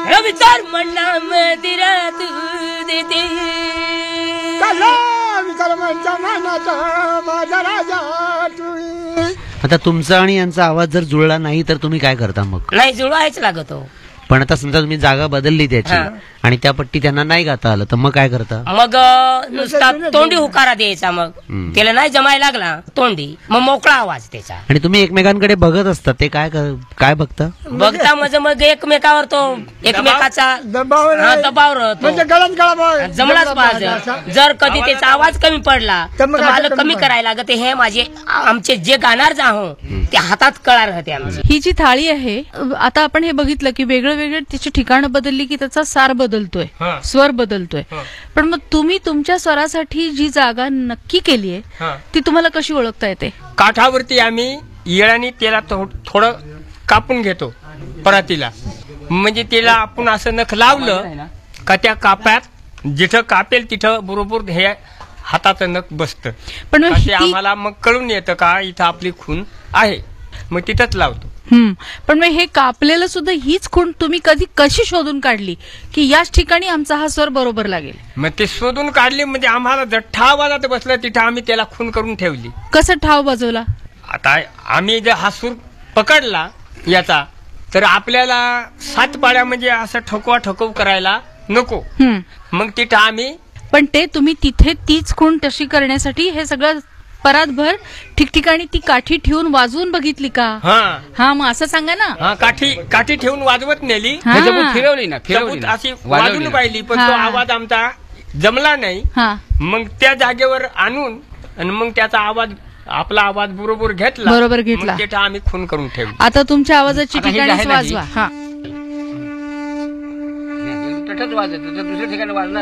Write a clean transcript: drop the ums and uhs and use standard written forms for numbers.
रविचार म्हणा मदिरा तू देते आता तुमचा आणि यांचा आवाज जर जुळला नाही तर तुम्ही काय करता मग? नाही जुळवायच लागतो. पण आता समजा तुम्ही जागा बदलली त्याची आणि त्या पट्टी त्यांना नाही गाता आलं तर मग काय करता? मग नुसता तोंडी हुकारा द्यायचा. मग त्याला नाही जमायला लागला तोंडी मग मोकळा आवाज त्याचा. आणि तुम्ही एकमेकांकडे बघत असता ते काय काय बघता? बघता म्हणजे मग एकमेकावर तो एकमेकाचा दबाव राहतो जमलाच पाहिजे. जर कधी त्याचा आवाज कमी पडला तर मला कमी करायला लागत. हे माझे आमचे जे गाणार आहो ते हातात कळा राहते आमची. ही जी थाळी आहे आता आपण हे बघितलं की वेगळं वेगळं त्याची ठिकाणं बदलली की त्याचा सार बदलतोय, स्वर बदलतोय. पण मग तुम्ही तुमच्या स्वरासाठी जी जागा नक्की केली आहे ती तुम्हाला कशी ओळखता येते? काठावरती आम्ही येळाने त्याला थोडं कापून घेतो परातीला. म्हणजे त्याला आपण असं नख लावलं का त्या काप्यात जिथं कापेल तिथं बरोबर हे हाताचं नख बसतं. पण ते आम्हाला मग कळून येतं का इथं आपली खून आहे, मग तिथंच लावतो. पण मग हे कापलेलं सुद्धा हीच खूण तुम्ही कशी शोधून काढली की याच ठिकाणी आमचा हा स्वर बरोबर लागेल? मग ते शोधून काढली म्हणजे आम्हाला जर ठाव आवाजात बसलं तिथं आम्ही त्याला खून करून ठेवली. कसं ठाव बाजवला? आता आम्ही जर हा सूर पकडला याचा तर आपल्याला 7 पाड्या म्हणजे असं ठोकवा करायला नको. मग तिथं आम्ही पण ते तुम्ही तिथे तीच खूण तशी करण्यासाठी हे सगळं परातभर ठिकठिकाणी ती काठी ठेवून वाजवून बघितली का? हा मग असं सांगा ना. काठी ठेवून वाजवत नेली, फिरवली ना, फिरवली अशी वाजवून पाहिली पण तो आवाज आमचा जमला नाही. मग त्या जागेवर आणून आणि मग त्याचा आवाज आपला आवाज बरोबर घेतला. तिथं आम्ही खून करून ठेवली. आता तुमच्या आवाजाची ठिकाणी वाजवा. वाजत दुसऱ्या ठिकाणी वाजणार